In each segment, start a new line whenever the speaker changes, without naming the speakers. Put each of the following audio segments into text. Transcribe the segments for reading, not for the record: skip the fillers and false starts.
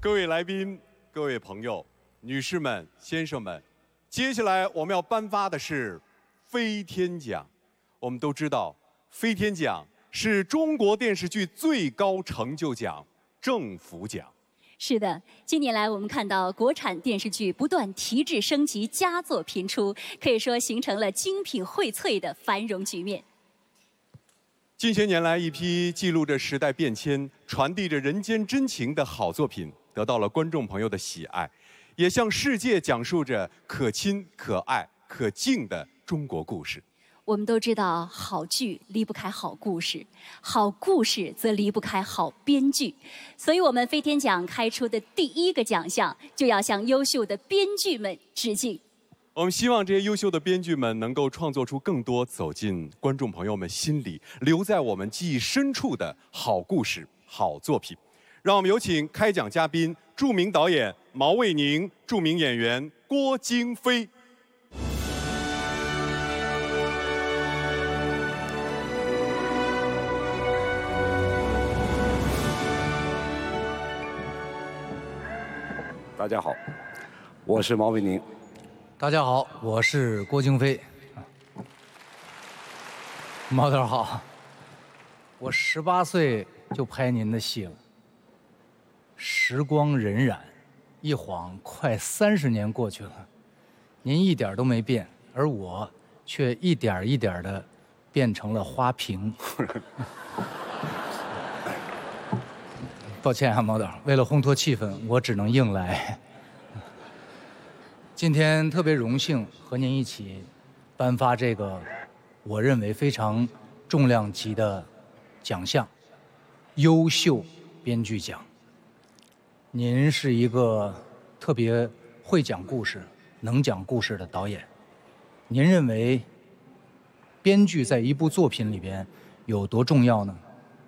各位来宾、各位朋友、女士们、先生们，接下来我们要颁发的是飞天奖。我们都知道，飞天奖是中国电视剧最高成就奖——政府奖。
是的，近年来我们看到国产电视剧不断提质升级，佳作频出，可以说形成了精品荟萃的繁荣局面。
近些年来，一批记录着时代变迁、传递着人间真情的好作品，得到了观众朋友的喜爱，也向世界讲述着可亲、可爱、可敬的中国故事。
我们都知道，好剧离不开好故事，好故事则离不开好编剧。所以，我们飞天奖开出的第一个奖项，就要向优秀的编剧们致敬。
我们希望这些优秀的编剧们能够创作出更多走进观众朋友们心里、留在我们记忆深处的好故事、好作品。让我们有请开奖嘉宾、著名导演毛卫宁、著名演员郭京飞。
大家好，我是毛卫宁。
大家好，我是郭京飞。毛导好，我18岁就拍您的戏了。时光荏苒，一晃快30年过去了，您一点都没变，而我却一点一点的变成了花瓶。抱歉啊，毛导，为了烘托气氛，我只能硬来。今天特别荣幸和您一起颁发这个我认为非常重量级的奖项——优秀编剧奖。您是一个特别会讲故事、能讲故事的导演。您认为编剧在一部作品里边有多重要呢？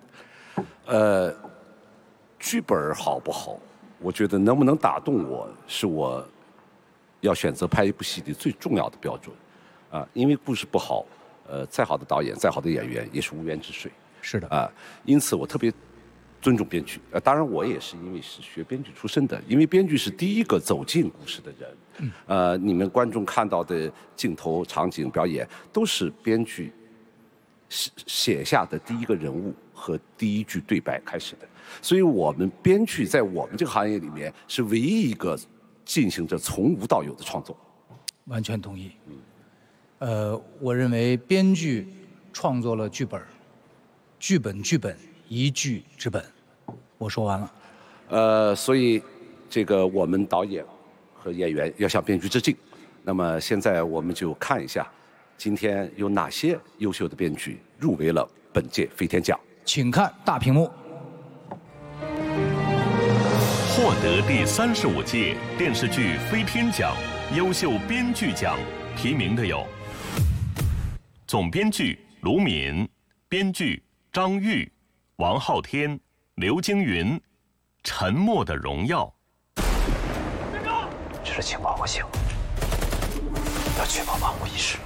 剧本好不好，我觉得能不能打动我，是我要选择拍一部戏的最重要的标准。因为故事不好，再好的导演、再好的演员也是无源之水。
是的。
因此我特别尊重编剧。当然，我也是因为是学编剧出身的，因为编剧是第一个走进故事的人。你们观众看到的镜头、场景、表演，都是编剧写下的第一个人物和第一句对白开始的。所以我们编剧在我们这个行业里面是唯一一个进行着从无到有的创作。
完全同意。我认为编剧创作了剧本，剧本一剧之本。我说完了。
所以这个我们导演和演员要向编剧致敬。那么现在我们就看一下，今天有哪些优秀的编剧入围了本届飞天奖。
请看大屏幕。
获得第35届电视剧飞天奖优秀编剧奖提名的有总编剧卢敏、编剧张玉、王昊天、刘京云，《沉默的荣耀》。
这是情报，我行，要确保万无一失。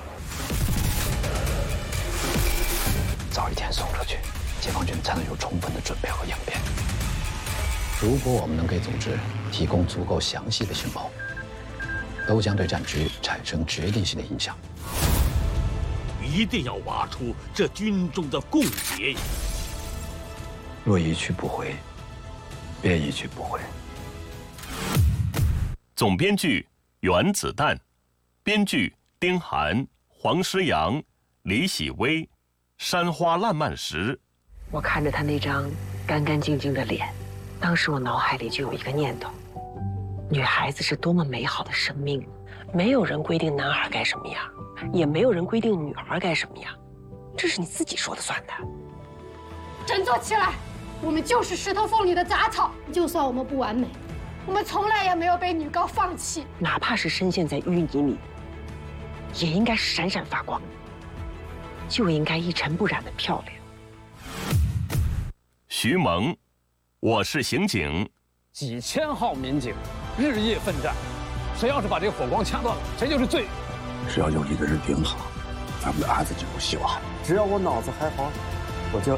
早一天送出去，解放军才能有充分的准备和应变。如果我们能给组织提供足够详细的情报，都将对战局产生决定性的影响。
一定要挖出这军中的共谍。
若一去不回，便一去不回。
总编剧原子弹，编剧丁涵、黄诗阳、李喜薇，《山花烂漫时》。
我看着他那张干干净净的脸，当时我脑海里就有一个念头：女孩子是多么美好的生命，没有人规定男孩该什么样，也没有人规定女孩该什么样，这是你自己说的算的。
振作起来，我们就是石头缝里的杂草。就算我们不完美，我们从来也没有被女高放弃。
哪怕是深陷在淤泥里，也应该闪闪发光，就应该一尘不染的漂亮。
徐萌，我是刑警。
几千号民警日夜奋战，谁要是把这个火光掐断了，谁就是罪。
只要有一个人顶好，咱们的案子就有希望。
只要我脑子还好，